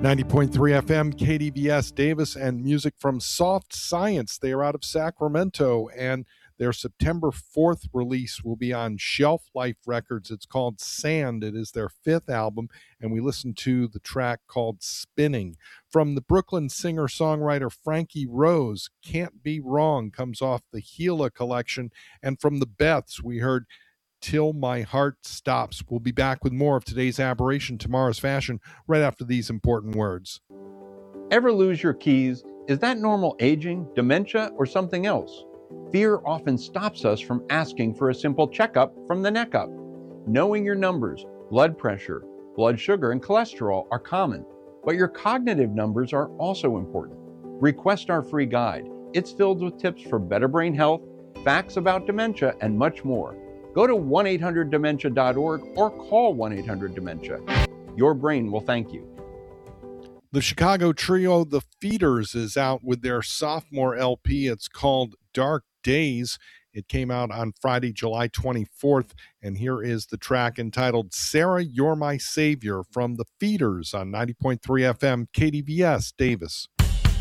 90.3 FM, KDVS, Davis, and music from Soft Science. They are out of Sacramento, and their September 4th release will be on Shelf Life Records. It's called Sand. It is their 5th album, and we listened to the track called Spinning. From the Brooklyn singer-songwriter Frankie Rose, Can't Be Wrong comes off the Gila collection, and from the Beths, we heard Till My Heart Stops. We'll be back with more of today's Aberration, Tomorrow's Fashion, right after these important words. Ever lose your keys? Is that normal aging, dementia, or something else? Fear often stops us from asking for a simple checkup from the neck up. Knowing your numbers, blood pressure, blood sugar, and cholesterol are common, but your cognitive numbers are also important. Request our free guide. It's filled with tips for better brain health, facts about dementia, and much more. Go to 1-800-DEMENTIA.org or call 1-800-DEMENTIA. Your brain will thank you. The Chicago trio The Feeders is out with their sophomore LP. It's called Dark Days. It came out on Friday, July 24th, and here is the track entitled Sarah, You're My Savior from The Feeders on 90.3 FM KDVS Davis.